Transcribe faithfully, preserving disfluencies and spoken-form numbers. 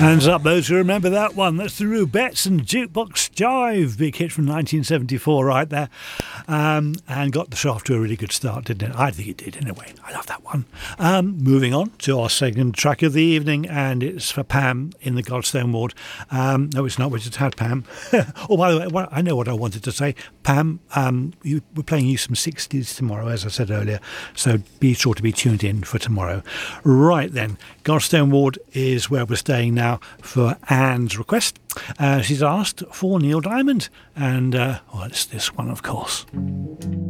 Hands up those who remember that one. That's the Rubettes and Jukebox Jive. Big hit from nineteen seventy-four right there. Um, and got the show off to a really good start, didn't it? I think it did anyway. I love that one. Um, moving on to our second track of the evening, and it's for Pam in the Godstone ward. Um, no, it's not. We just had Pam. Oh, by the way, well, I know what I wanted to say. Pam, um, you, we're playing you some sixties tomorrow, as I said earlier. So be sure to be tuned in for tomorrow. Right then, Godstone ward is where we're staying now for Anne's request. Uh, she's asked for Neil Diamond, and uh, well, it's this one, of course.